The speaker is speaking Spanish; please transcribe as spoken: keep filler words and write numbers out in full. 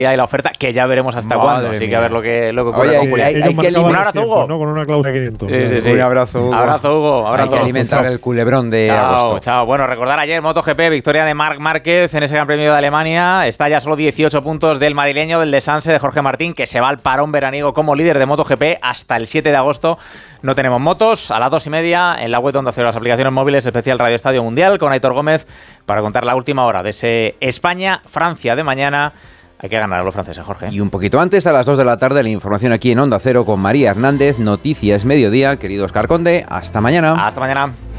y la oferta, que ya veremos hasta Madre cuándo. Así mía. que a ver lo que, lo que ocurre Oye, con hay- Julián. hay- Ellos que marcaban eliminar- Un abrazo, los Hugo. tiempos, ¿no? Con una cláusula de quinientos. Sí, sí, sí. Un abrazo, Hugo. Abrazo, Hugo. Abrazo. Hay que alimentar el culebrón de Chao, agosto. chao. Bueno, recordar ayer MotoGP, victoria de Marc Márquez en ese Gran Premio de Alemania. Está ya solo dieciocho puntos del madrileño, del de Sanse, de Jorge Martín, que se va al parón veraniego como líder de MotoGP hasta el siete de agosto. No tenemos motos. A las dos y media en la web de Onda Cero, las aplicaciones móviles, especial Radio Estadio Mundial con Aitor Gómez para contar la última hora de ese España-Francia de mañana. Hay que ganar a los franceses, Jorge. Y un poquito antes, a las dos de la tarde, la información aquí en Onda Cero con María Hernández. Noticias Mediodía. Querido Óscar Conde, hasta mañana. Hasta mañana.